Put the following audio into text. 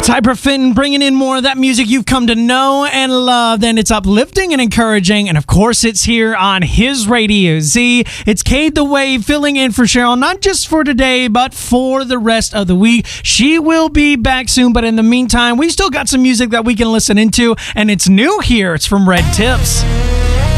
Cyber Finn bringing in more of that music you've come to know and love. And it's uplifting and encouraging. And of course, it's here on his Radio Z. It's Cade the Wave filling in for Cheryl, not just for today, but for the rest of the week. She will be back soon. But in the meantime, we still got some music that we can listen into. And it's new here. It's from Red Tips.